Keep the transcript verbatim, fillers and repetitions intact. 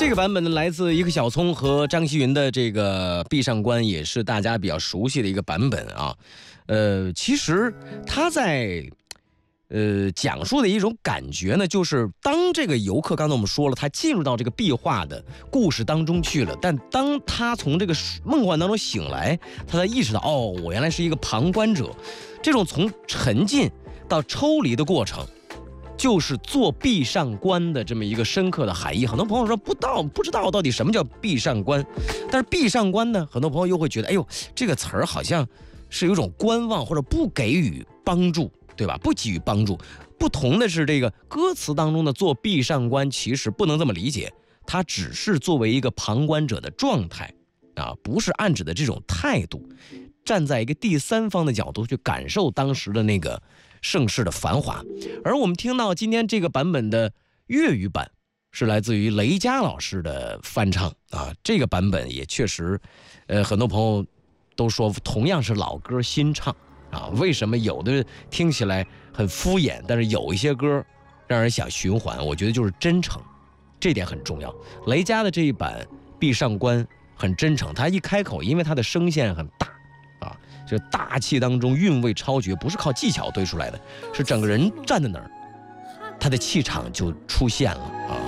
这个版本呢，来自一个小葱和张希云的这个《闭上关》，也是大家比较熟悉的一个版本啊。呃，其实他在呃讲述的一种感觉呢，就是当这个游客，刚才我们说了，他进入到这个壁画的故事当中去了，但当他从这个梦幻当中醒来，他才意识到，哦，我原来是一个旁观者。这种从沉浸到抽离的过程，就是做闭上关的这么一个深刻的含义。很多朋友说不到不知道到底什么叫闭上关，但是闭上关呢，很多朋友又会觉得，哎呦，这个词儿好像是有一种观望或者不给予帮助，对吧？不给予帮助。不同的是，这个歌词当中的做闭上关，其实不能这么理解，它只是作为一个旁观者的状态啊，不是暗指的这种态度。站在一个第三方的角度去感受当时的那个盛世的繁华。而我们听到今天这个版本的粤语版是来自于雷佳老师的翻唱啊，这个版本也确实呃，很多朋友都说同样是老歌新唱啊，为什么有的听起来很敷衍，但是有一些歌让人想循环？我觉得就是真诚，这点很重要。雷佳的这一版闭上关很真诚，他一开口，因为他的声线很大啊，这大气当中韵味超绝，不是靠技巧堆出来的，是整个人站在那儿，他的气场就出现了啊。